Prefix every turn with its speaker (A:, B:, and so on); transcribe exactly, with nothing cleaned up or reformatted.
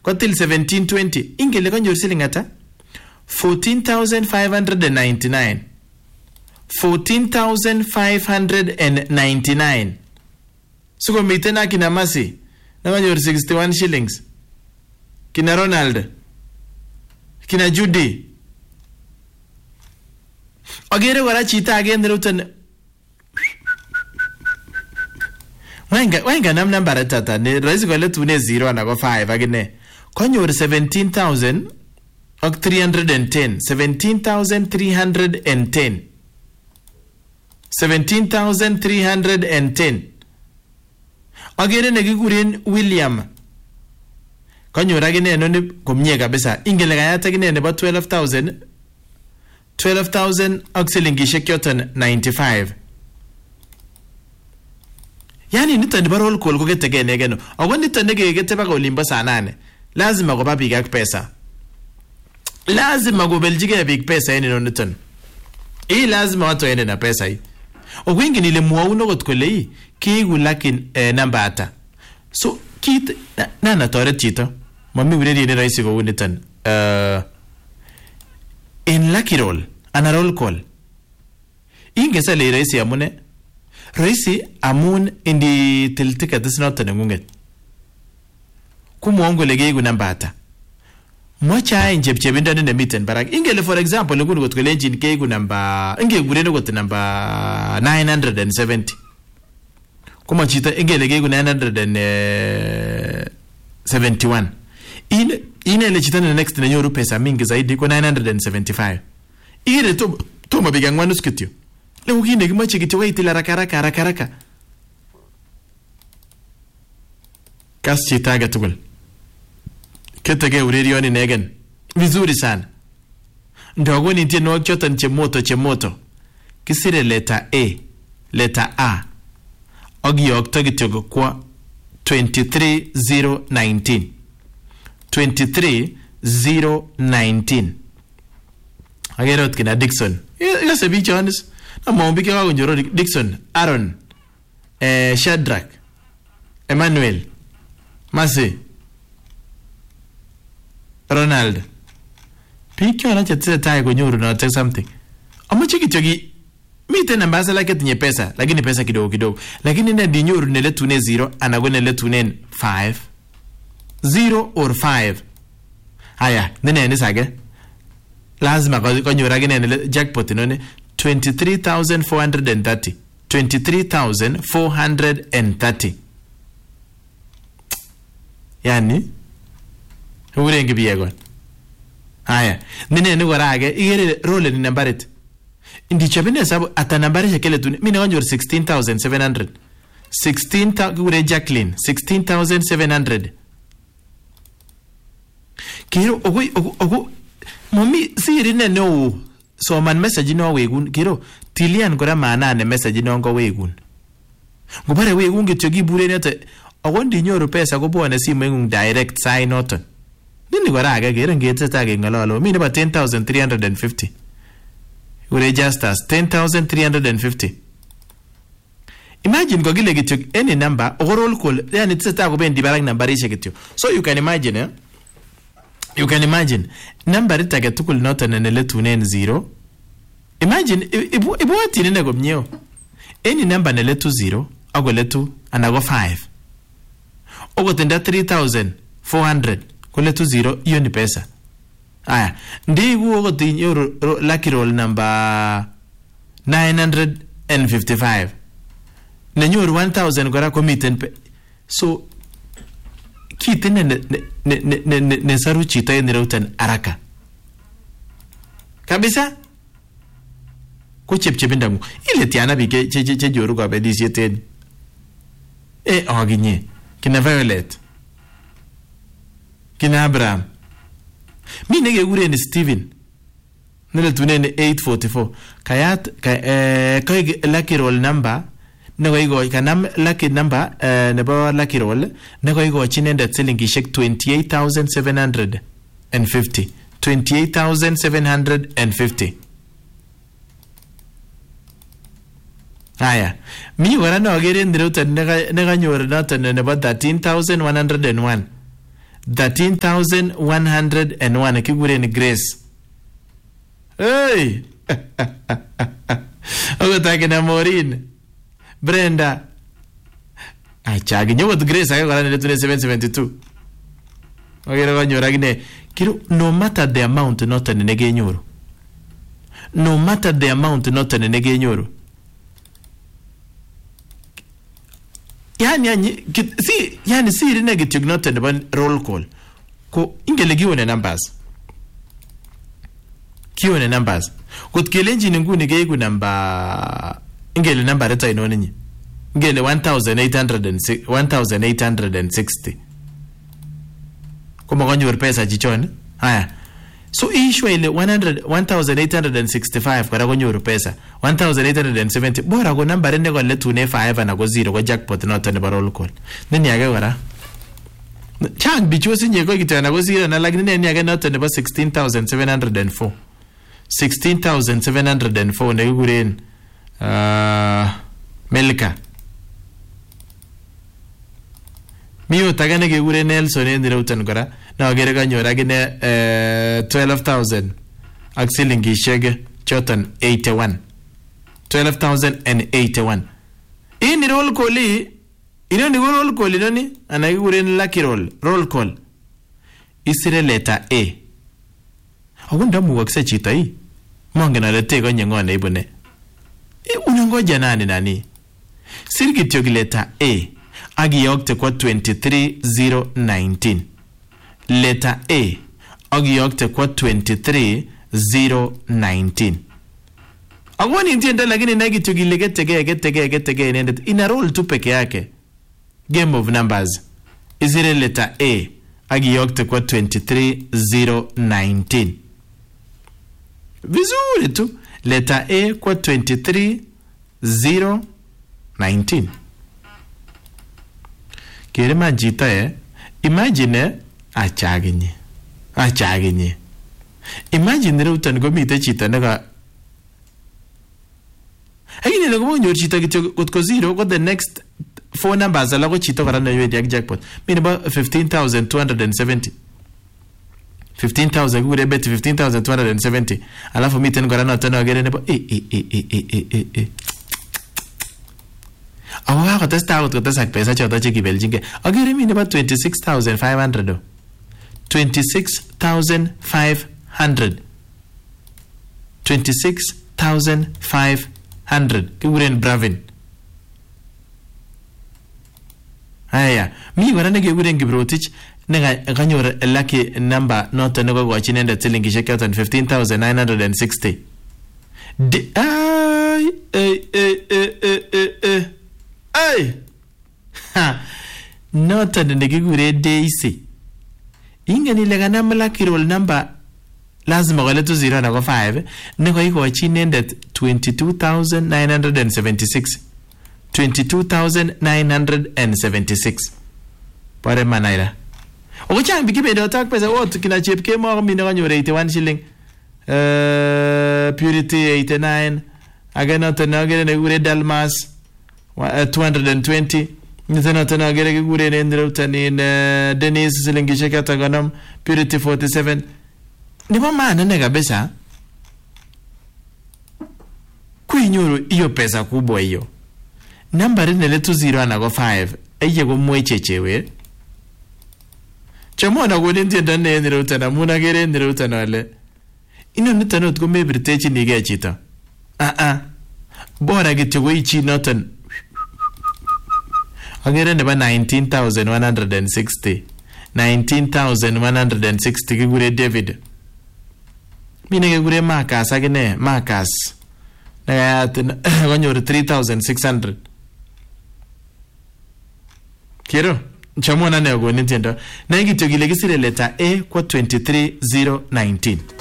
A: kotil seventeen twenty ingele kanyor siling ata fourteen thousand five hundred ninety-nine fourteen thousand five hundred ninety-nine. Suko mitena kina Masi na kanyor sixty-one shillings, kina Ronald, kina Judy. Agere wala chita again rutan. Wenga wenga nam number tata ne raisi kwa letu ne zero anako five agine. Kanyor seventeen thousand ok three hundred ten. seventeen thousand three hundred ten. seventeen thousand three hundred ten. Agere negigurin William. Kanyor agine noni kumye kabisa. Ingele kayata agine nebo twelve thousand. twelve thousand ak silingishek yoton ninety-five. Yani nito niba roll call kukete negeno. Ako nito nege kete baka ulimba saa nane. Lazima kupa piga pesa. Lazima kubeljige big pesa yeni noniton. Hii lazima watu yende na pesa hii. Okwingi nile muauno kotkole hii. Kiigu lakin eh, namba ata. So, kit na, na natore chito. Mami uredi ni raisi kwa uniton. Uh, in lucky roll. Ana roll call. Inge sa le raisi amune. Raisi amun indi tiltika disnota nengunget. Kumu ongo legegu nambata. Mwacha injeb chebinda nene miten barak. Ingele for example ngungu got kule engine kegu namba. Inge gureno got namba nine hundred seventy. Kuma chita ingele kegu nine hundred seventy-one. Ine ine le chita na next na nyoru pesa mingi zaidi kwa nine hundred seventy-five. Ire to to mabiga ngwanu skitio. Le ugine kimache kitiwa itila raka raka raka raka. Kas chita gatugul. Ketege urerioni negen. Vizuri sana. Ndogo ni tino chotan chemoto chemoto. Kisire letter A. Letter A. Ogi oktagitiogo kwa twenty-three zero nineteen. twenty-three zero nineteen. Agerot kina Dixon. Yes, a big chance. Na maombi kwa kunjoro Dixon, Aaron, eh, Shadrach, Emmanuel, Masi, Ronald. Pikyo na chatse tae kunyuru na take something. Amo chiki chogi. Mite na mbasa lake tinye pesa. Lakini pesa kidogo kidogo. Lakini na dinyuru nele tune zero. Anago nele tune five. Zero or five. Haya. Nene ene sage. Lazima kwa nyura gine nele jackpot inone. twenty-three thousand four hundred thirty. twenty-three thousand four hundred thirty. Yani. Urengi biyagon. Haya. Nene ene warage. Igere role ni nambarit. Indi chabine sabu ata nambari shakele tuni. Mine wanjur sixteen thousand seven hundred. sixteen thousand ure Jacqueline. sixteen thousand seven hundred. Kiro, ogu, ogu, ogu. Mami, si rine no. So man message no wegun. Kiro, tilian kora maanane message no ngo wegun. Ngubare wegun gityogi bure nete. Agondi nyoro pesa kubo ane si mwengung direct sign oton. Nini kora aga kiro ngete tage ngalalo. Mine ba ten thousand three hundred fifty. Ure just as ten thousand three hundred fifty. Imagine gogile gityo any number or roll call. Yani tseta ko ben dibarang number ishe gityo. So you can imagine eh? You can imagine number itaga tukul nota nenele tunen zero. Imagine ibu ibu ati nene go mnyeo. Any number nele tu zero ago letu anago five. Ogo tenda three thousand four hundred ko letu zero iyo ni pesa. Aya, ndi gu ogo tinyo lucky roll number nine hundred fifty-five. Nenyo one thousand gora komiten pe. So kiti ne ne ne ne ne ne saru chita ni rautan araka. Kabisa? Ko chepchepinda mu. Ile tiana bike che che che joru kwa bedisi ten. E oginye. Kina Violet. Kina Abraham. Mi nege gure ni Steven. Nile tunene eight forty-four. Kayat ka eh kay lucky roll number nego igo kanam lucky number eh nebo lucky roll nego igo chinenda silingishek twenty-eight thousand seven hundred fifty. twenty-eight thousand seven hundred fifty. Aya. Mi wala no gere ndiruta nega nega nyor nata nebo thirteen thousand one hundred one. thirteen thousand one hundred one kiguren Grace. Hey! Ogotake na Maureen. Brenda. Achagi nyo with Grace ayo kala nile seven seventy-two. Ogere kwa nyora gine. Kiro, no matter the amount not an nege nyoro. No matter the amount not an nege nyoro. Yani yani si yani si ri negative not an roll call. Ko ingele giwone numbers. Giwone numbers. Kot kelenji nguni geigu number ingele number reta inone nyi. Ingele one thousand eight hundred sixty. Kuma konyor pesa chichon. Haya. So issue ile one thousand eight hundred sixty-five kwa konyor pesa. one thousand eight hundred seventy. Bora ko number ne ko letune five na ko zero ko jackpot not ne roll call. Nini yake wara? Chang bichosi nye ko kitana ko zero na lakini nini yake not ne sixteen thousand seven hundred four. sixteen thousand seven hundred four ne guren uh Melka. Miyo tagane ke gure Nelson en dirautan kora na gere ka nyora gine uh, twelve thousand ak silingi shege chotan eighty-one twelve thousand eighty-one ini roll call ino ni roll call ino ni ana gure lucky roll roll call isire letter A agunda mu wakse chita hii mongena lete ko nyengone ibune e unangoja nani nani sirgityo letter A agi yokte kwa twenty-three thousand nineteen. Letter A agi yokte kwa twenty-three thousand nineteen. Agwani intienda lakini nagi tugile gete ge gete ge gete ge inendet ina roll tu peke yake. Game of numbers. Izire letter A agi yokte kwa twenty-three thousand nineteen. Vizuri tu. Letter A kwa twenty-three thousand nineteen. Kere majita eh imagine achaginye achaginye imagine reutan go mite chita naga agine lo go nyor chita kityo kotko zero ko the next four numbers ala go chita kara na yedi jackpot mini ba fifteen thousand two hundred seventy fifteen thousand gure bet fifteen thousand two hundred seventy alafu miten kara na tano agere ne ba e e e e e e e awa ko testa out ko tesa pesa chota chiki beljinge agere mi ne ba twenty-six thousand five hundred twenty-six thousand five hundred twenty-six thousand five hundred kiguren Bravin. Haya mi gora ne kiguren Gibrotich ne ganyor lucky number not ne go gochi ne tilingi shekatan fifteen thousand nine hundred sixty. Ay ay ay ay ay ay ay ha not ne kigure Daisy ingeni lega number lucky roll number lazima gole to zero na go five ne go gochi ne twenty-two thousand nine hundred seventy-six twenty-two thousand nine hundred seventy-six pare manaira o chang bikibe do tak pesa o tukina chepke mo mi ne ganyo eighty-one shilling uh Purity eighty-nine agena tena gere ne gure Dalmas uh, two hundred twenty nitena tena gere gure ne ndro tani uh, Dennis shilingi shekata ganam Purity forty-seven ni mama nene kabisa kuinyoro iyo pesa kubwa hiyo namba rine letu zero na go five eye go mwechechewe chamona go ntienda ne ndro tana muna gere ndro tana wale ino nitano go mebirtechi nige chita ah ah bora gityo go ichi notan agere ne ba nineteen thousand one hundred sixty nineteen thousand one hundred sixty gure David mine gure Marcus agene Marcus na ganyor three thousand six hundred kero chamona ne go nintendo na ngityo gile gisire letter A kwa twenty-three thousand nineteen.